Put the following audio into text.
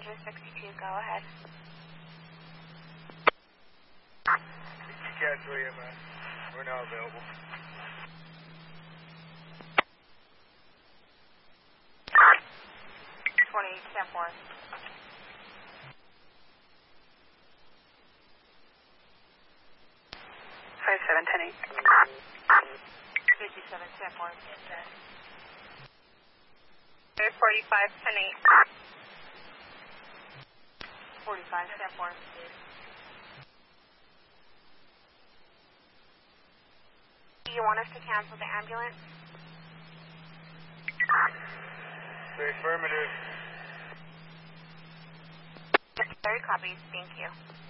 passenger 62, go ahead. Catch William, we're now available. 20, 10-4. 57, 10-8. 57, 10-4. 45, 10-8. 45, 10-4. Do you want us to cancel the ambulance? The affirmative. Very copies, thank you.